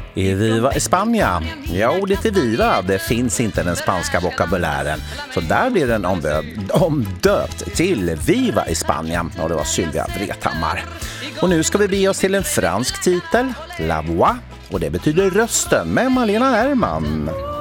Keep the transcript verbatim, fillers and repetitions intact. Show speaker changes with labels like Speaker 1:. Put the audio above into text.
Speaker 1: I Viva España. Ja, ordet i Viva, det finns inte den spanska vokabulären. Så där blir den ombö- omdöpt till Viva España. Och det var Sylvia Vrethammar. Och nu ska vi be oss till en fransk titel, La Voix. Och det betyder rösten med Malena Ärman.